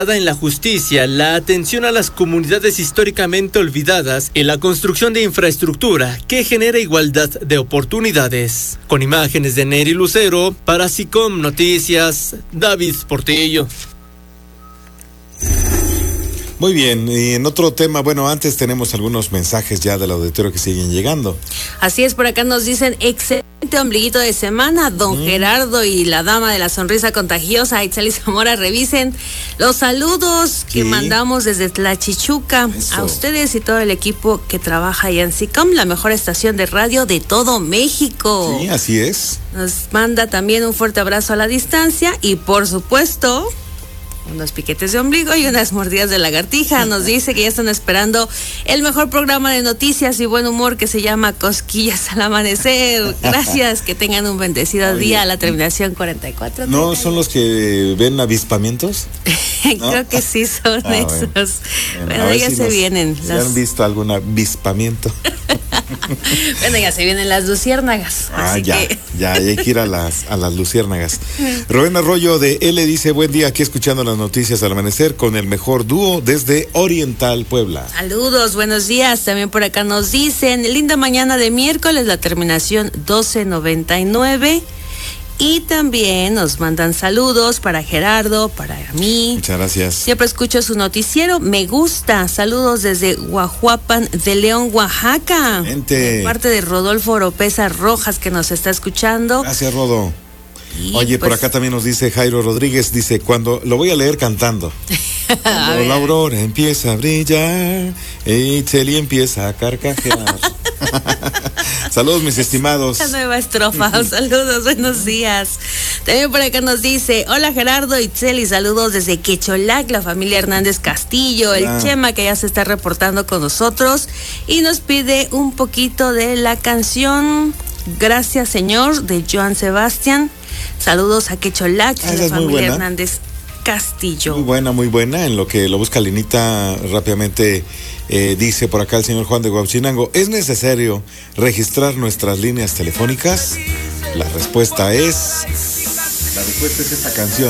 en la justicia, la atención a las comunidades históricamente olvidadas y la construcción de infraestructura que genera igualdad de oportunidades. Con imágenes de Neri Lucero, para SICOM Noticias, David Portillo. Muy bien, y en otro tema, bueno, antes tenemos algunos mensajes ya del auditorio que siguen llegando. Así es, por acá nos dicen, excelente ombliguito de semana, don Gerardo y la dama de la sonrisa contagiosa, Itzali Zamora, revisen los saludos que mandamos desde Tlachichuca. Eso. A ustedes y todo el equipo que trabaja allá en SICOM, la mejor estación de radio de todo México. Sí, así es. Nos manda también un fuerte abrazo a la distancia y, por supuesto, unos piquetes de ombligo y unas mordidas de lagartija. Nos dice que ya están esperando el mejor programa de noticias y buen humor que se llama Cosquillas al Amanecer. Gracias, que tengan un bendecido día a la terminación 44. ¿No son los que ven avispamientos? ¿No? Creo que sí son esos. Bueno, ya si se vienen. ¿Se han visto algún avispamiento? Bueno, ya se vienen las luciérnagas. Ya hay que ir a las luciérnagas. Rubén Arroyo de L dice, buen día, aquí escuchando las noticias al amanecer con el mejor dúo desde Oriental, Puebla. Saludos, buenos días. También por acá nos dicen, linda mañana de miércoles, la terminación 1299. Y también nos mandan saludos para Gerardo, para mí. Muchas gracias. Siempre escucho su noticiero, me gusta. Saludos desde Guajuapan de León, Oaxaca. Gente. De parte de Rodolfo Oropesa Rojas, que nos está escuchando. Gracias, Rodo. Y oye, pues, por acá también nos dice Jairo Rodríguez, dice, cuando lo voy a leer cantando. Cuando la aurora empieza a brillar y Cheli empieza a carcajear. Saludos, mis estimados. La nueva estrofa. Saludos, buenos días. También por acá nos dice, hola Gerardo y Cheli, saludos desde Quecholac, la familia Hernández Castillo, el Chema que ya se está reportando con nosotros y nos pide un poquito de la canción Gracias Señor de Joan Sebastián. Saludos a Quecholac, la familia Hernández Castillo. Muy buena. En lo que lo busca Linita rápidamente, dice por acá el señor Juan de Huachinango, ¿es necesario registrar nuestras líneas telefónicas? La respuesta es esta canción.